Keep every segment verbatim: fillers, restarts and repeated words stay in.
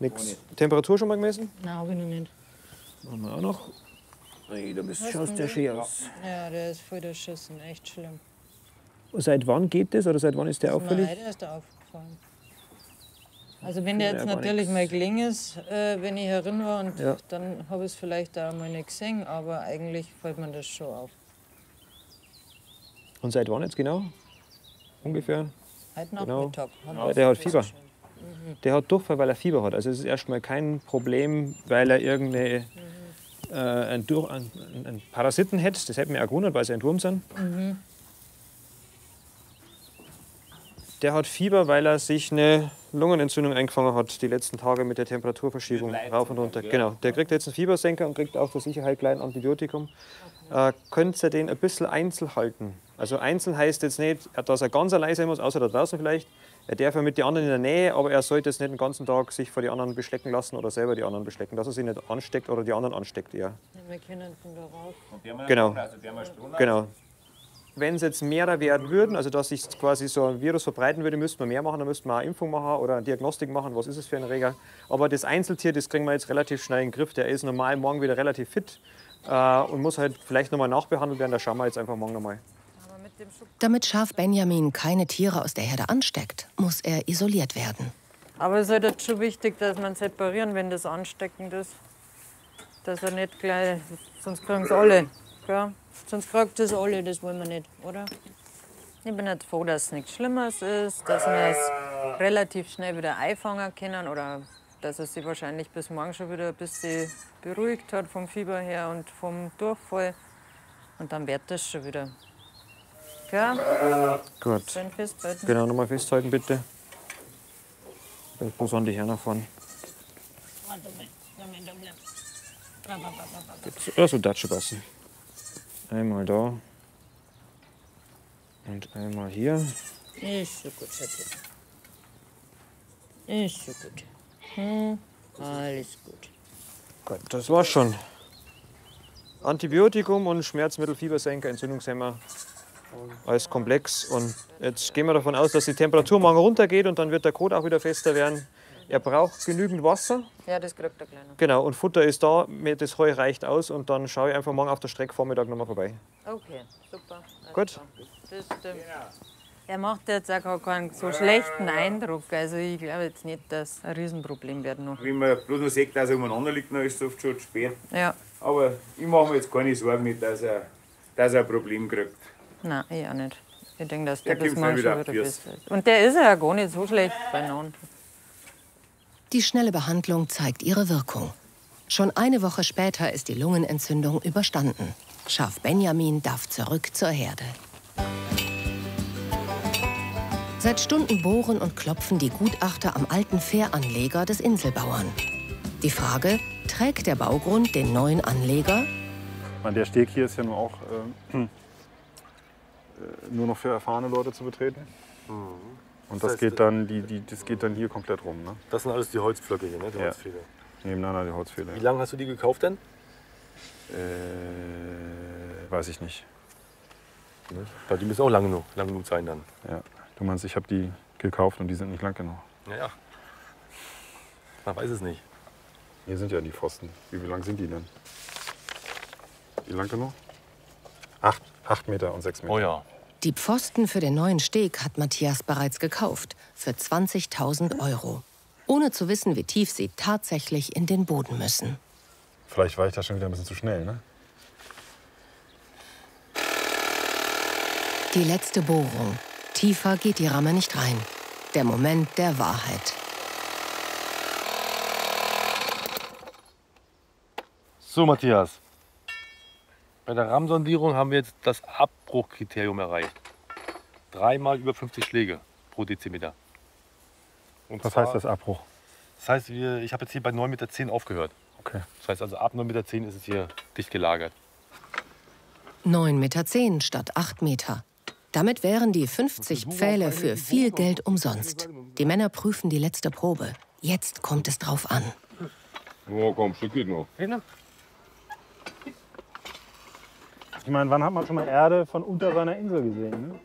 Nix. Temperatur schon mal gemessen? Nein, habe ich noch nicht. Machen wir auch noch. Hey, du bist, schaust ja schön aus. Ja, der ist voll der Schissen, echt schlimm. Seit wann geht das oder seit wann ist der Das ist mir auffällig? heute erst aufgefallen. Also wenn der jetzt natürlich mal gelingen ist, äh, wenn ich herin war, und Ja. dann habe ich es vielleicht auch mal nicht gesehen, aber eigentlich fällt mir das schon auf. Und seit wann jetzt genau? Ungefähr? Heute Genau. Nachmittag. haben Ja, wir der hat das Fieber. festgestellt. Der hat Durchfall, weil er Fieber hat. Also es ist erstmal kein Problem, weil er irgendeine äh, einen, Durch, einen, einen Parasiten hätte. Das hätte mir auch gewundert, weil sie ein Wurm sind. Mhm. Der hat Fieber, weil er sich eine Lungenentzündung eingefangen hat, die letzten Tage mit der Temperaturverschiebung rauf und runter. Genau, der kriegt jetzt einen Fiebersenker und kriegt auch zur Sicherheit gleich ein Antibiotikum. Äh, könnt ihr den ein bisschen einzeln halten? Also einzeln heißt jetzt nicht, dass er ganz allein sein muss, außer da draußen vielleicht. Er darf ja mit den anderen in der Nähe, aber er sollte jetzt nicht den ganzen Tag sich vor die anderen bestecken lassen oder selber die anderen bestecken, dass er sich nicht ansteckt oder die anderen ansteckt eher. Ja, wir können von da rauf. Genau. Genau. Wenn es jetzt mehrer werden würden, also dass sich quasi so ein Virus verbreiten würde, müsste man mehr machen, dann müsste man eine Impfung machen oder eine Diagnostik machen, was ist es für ein Erreger. Aber das Einzeltier, das kriegen wir jetzt relativ schnell in den Griff. Der ist normal morgen wieder relativ fit äh, und muss halt vielleicht nochmal nachbehandelt werden. Da schauen wir jetzt einfach morgen nochmal. Damit Schaf Benjamin keine Tiere aus der Herde ansteckt, muss er isoliert werden. Aber es ist halt jetzt schon wichtig, dass man separieren, wenn das ansteckend ist. Dass er nicht gleich, sonst kriegen es alle. Gell? Sonst kriegt es alle, das wollen wir nicht, oder? Ich bin jetzt froh, dass es nichts Schlimmes ist, dass wir es relativ schnell wieder einfangen können oder dass es sich wahrscheinlich bis morgen schon wieder ein bisschen beruhigt hat vom Fieber her und vom Durchfall. Und dann wird das schon wieder. Gell? Gut. Schön festhalten. Genau, nochmal festhalten bitte. Ich muss an die Herne fahren. Ja, so darf schon passen. Einmal da. Und einmal hier. Ist so gut, Schatzi. Ist so gut. Hm, alles gut. Gut, das war's schon. Antibiotikum und Schmerzmittel, Fiebersenker, Entzündungshemmer. Alles komplex. Und jetzt gehen wir davon aus, dass die Temperatur morgen runtergeht und dann wird der Kot auch wieder fester werden. Er braucht genügend Wasser. Ja, das kriegt der Kleine. Genau, und Futter ist da, mir das Heu reicht aus und dann schaue ich einfach morgen auf der Strecke Vormittag nochmal vorbei. Okay, super. Alles Gut. klar. Das stimmt. Er macht jetzt auch gar keinen so schlechten Eindruck. Also ich glaube jetzt nicht, dass es ein Riesenproblem wird noch. Wenn man bloß noch sieht, dass er umeinander liegt, dann ist es oft schon zu spät. Ja. Aber ich mache mir jetzt keine Sorgen nicht, dass er, dass er ein Problem kriegt. Nein, ich auch nicht. Ich denke, dass der, Der das kommt morgen schnell schon wieder wieder auf Füße. besser ist. Und der ist ja gar nicht so schlecht beieinander. Die schnelle Behandlung zeigt ihre Wirkung. Schon eine Woche später ist die Lungenentzündung überstanden. Schaf Benjamin darf zurück zur Herde. Seit Stunden bohren und klopfen die Gutachter am alten Fähranleger des Inselbauern. Die Frage, trägt der Baugrund den neuen Anleger? Der Steg hier ist ja nur auch äh, nur noch für erfahrene Leute zu betreten. Mhm. Und Das das, heißt, geht dann, die, die, das geht dann hier komplett rum. Ne? Das sind alles die Holzpflöcke hier, ne? Die Ja. Holzpfähle. Nebeneinander die Holzpfähle. Wie lange hast du die gekauft denn? Äh, weiß ich nicht. Weil die müssen auch lang genug, lang genug sein dann. Ja. Du meinst, ich habe die gekauft und die sind nicht lang genug. Ja, ja. Man weiß es nicht. Hier sind ja die Pfosten. Wie, wie lang sind die denn? Wie lang genug? Acht, acht Meter und sechs Meter. Oh ja. Die Pfosten für den neuen Steg hat Matthias bereits gekauft. Für zwanzigtausend Euro. Ohne zu wissen, wie tief sie tatsächlich in den Boden müssen. Vielleicht war ich da schon wieder ein bisschen zu schnell, ne? Die letzte Bohrung. Tiefer geht die Ramme nicht rein. Der Moment der Wahrheit. So, Matthias. Bei der Rammsondierung haben wir jetzt das Abbruchkriterium erreicht. Dreimal über fünfzig Schläge pro Dezimeter. Und Was zwar- heißt das Abbruch? Das heißt, wir, ich habe jetzt hier bei neun Komma zehn Meter aufgehört. Okay. Das heißt also, ab neun Komma zehn Meter ist es hier dicht gelagert. neun Meter zehn statt acht Meter. Damit wären die fünfzig Pfähle für viel Geld umsonst. Die Männer prüfen die letzte Probe. Jetzt kommt es drauf an. Oh, komm, Stück geht noch. Ich meine, wann hat man schon mal Erde von unter seiner Insel gesehen? Ne?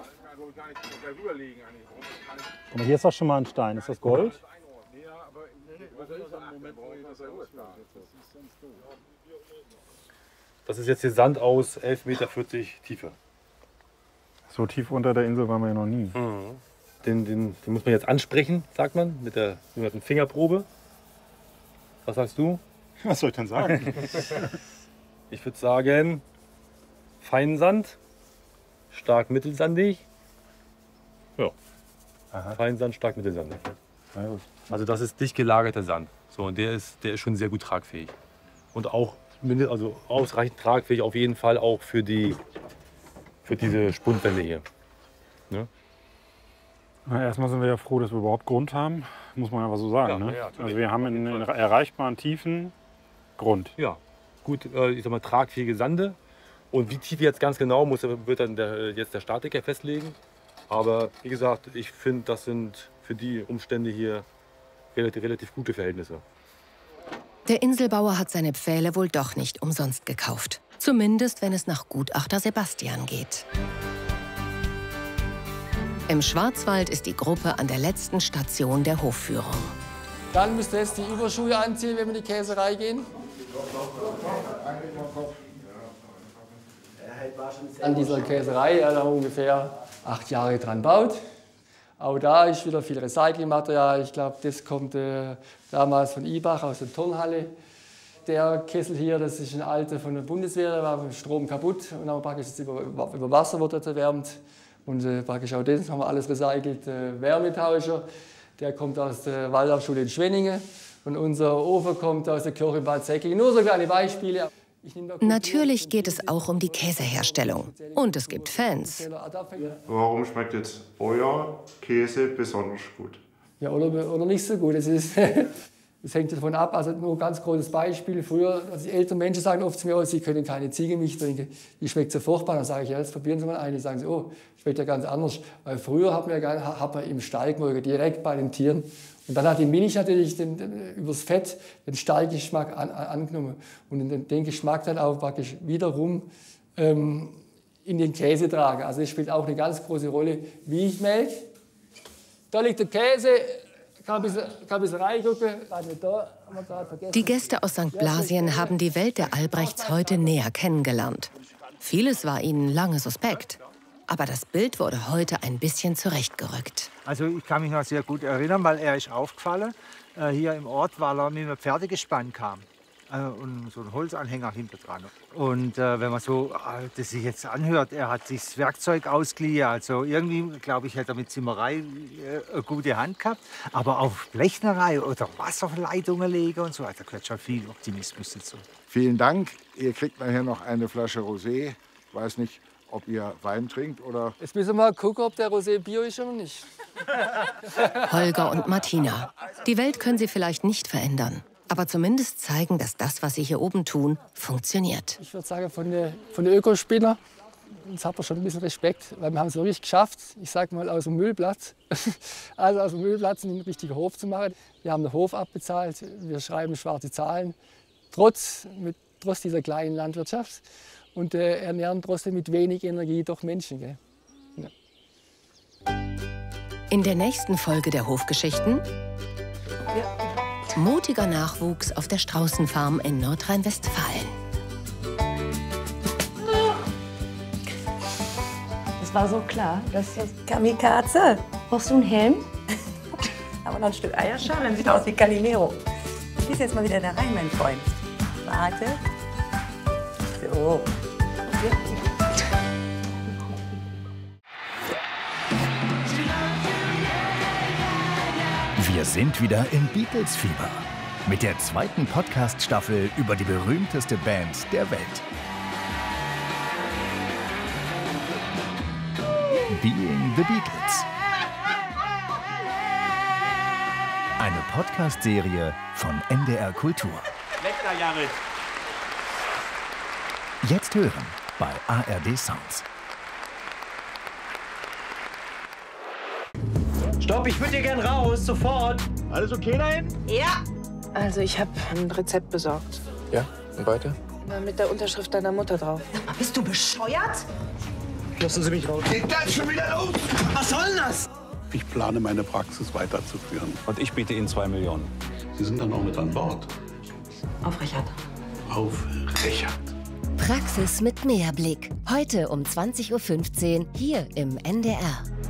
Guck mal, hier ist doch schon mal ein Stein. Ist das Gold? Das ist jetzt der Sand aus elf Meter vierzig Tiefe. So tief unter der Insel waren wir ja noch nie. Mhm. Den, den, den muss man jetzt ansprechen, sagt man, mit der sogenannten Fingerprobe. Was sagst du? Was soll ich denn sagen? Ich würde sagen, Feinsand, stark mittelsandig. Ja. Aha. Feinsand, stark mittelsandig. Also das ist dicht gelagerter Sand. So, und der ist, der ist schon sehr gut tragfähig. Und auch also ausreichend tragfähig auf jeden Fall auch für, die, für diese Spundwände hier. Ne? Na, erstmal sind wir ja froh, dass wir überhaupt Grund haben, muss man einfach so sagen. Ja, ne? ja, also wir haben in, in erreichbaren Tiefen Grund. Ja, gut, äh, ich sag mal, tragfähige Sande. Und wie tief jetzt ganz genau, muss, wird dann der, jetzt der Statiker festlegen. Aber wie gesagt, ich finde, das sind für die Umstände hier relativ, relativ gute Verhältnisse. Der Inselbauer hat seine Pfähle wohl doch nicht umsonst gekauft. Zumindest, wenn es nach Gutachter Sebastian geht. Im Schwarzwald ist die Gruppe an der letzten Station der Hofführung. Dann müsst ihr jetzt die Überschuhe anziehen, wenn wir in die Käserei gehen. An dieser Käserei, da haben wir ungefähr acht Jahre dran baut. Auch da ist wieder viel Recyclingmaterial. Ich glaube, das kommt äh, damals von Ibach aus der Turnhalle. Der Kessel hier, das ist ein alter von der Bundeswehr, da war vom Strom kaputt. Und dann praktisch jetzt über, über Wasser wird das erwärmt. Und äh, praktisch auch das haben wir alles recycelt. Äh, Wärmetauscher, der kommt aus der Waldorfschule in Schwenningen. Und unser Ofen kommt aus der Kirche in Bad Säckingen. Nur so kleine Beispiele. Natürlich geht es auch um die Käseherstellung. Und es gibt Fans. Warum schmeckt jetzt euer Käse besonders gut? Ja, oder, oder nicht so gut. Das, ist, das hängt davon ab. Also nur ein ganz großes Beispiel. Früher, also die älteren Menschen sagen oft zu mir, oh, sie können keine Ziegenmilch trinken. Die schmeckt so furchtbar. Dann sage ich, ja, jetzt probieren Sie mal eine. Die sagen sie, oh, schmeckt ja ganz anders. Weil früher hat man, ja, hat man im Stallgemolken direkt bei den Tieren. Und dann hat die Milch natürlich den, den, übers Fett den Stallgeschmack an, an, angenommen. Und den, den Geschmack dann auch praktisch wiederum ähm, in den Käse tragen. Also das spielt auch eine ganz große Rolle. Milchmelk. Da liegt der Käse. Kann ein bisschen, kann ein bisschen reingucken. Die Gäste aus Sankt Blasien haben die Welt der Albrechts heute näher kennengelernt. Vieles war ihnen lange suspekt. Aber das Bild wurde heute ein bisschen zurechtgerückt. Also ich kann mich noch sehr gut erinnern, weil er ist aufgefallen äh, hier im Ort, weil er mit einem Pferdegespann kam äh, und so ein Holzanhänger hinter dran. Und äh, wenn man so äh, das sich jetzt anhört, er hat sich das Werkzeug ausgeliehen. Also irgendwie, glaube ich, hätte er mit Zimmerei äh, eine gute Hand gehabt. Aber auf Blechnerei oder Wasserleitungen legen und so, da gehört schon viel Optimismus dazu. Vielen Dank. Ihr kriegt nachher noch eine Flasche Rosé. Ich weiß nicht, ob ihr Wein trinkt oder... Jetzt müssen wir mal gucken, ob der Rosé Bio ist oder nicht. Holger und Martina. Die Welt können sie vielleicht nicht verändern. Aber zumindest zeigen, dass das, was sie hier oben tun, funktioniert. Ich würde sagen, von den von der Ökospinner, jetzt hat man schon ein bisschen Respekt, weil wir haben es wirklich geschafft, ich sage mal aus dem Müllplatz, also aus dem Müllplatz einen richtigen Hof zu machen. Wir haben den Hof abbezahlt, wir schreiben schwarze Zahlen, trotz, mit, trotz dieser kleinen Landwirtschaft. Und äh, ernähren trotzdem mit wenig Energie doch Menschen. Gell? Ja. In der nächsten Folge der Hofgeschichten ja. Mutiger Nachwuchs auf der Straußenfarm in Nordrhein-Westfalen. Das war so klar, dass das Kamikaze. Brauchst du einen Helm? Aber noch ein Stück Eierschalen, dann sieht er aus wie Galileo. Gehst jetzt mal wieder da rein, mein Freund. Warte. So. Wir sind wieder im Beatles-Fieber mit der zweiten Podcast-Staffel über die berühmteste Band der Welt. Being the Beatles. Eine Podcast-Serie von N D R Kultur. Weg da, Jared! Jetzt hören bei A R D Sounds. Stopp, ich würde hier gern raus, sofort. Alles okay da hinten? Ja. Also ich habe ein Rezept besorgt. Ja, und weiter? Mit der Unterschrift deiner Mutter drauf. Sag mal, bist du bescheuert? Lassen Sie mich raus. Geht das schon wieder los? Was soll denn das? Ich plane, meine Praxis weiterzuführen. Und ich biete Ihnen zwei Millionen. Die sind dann auch mit an Bord. Auf Richard. Auf Richard. Praxis mit Mehrblick. Heute um zwanzig Uhr fünfzehn hier im N D R.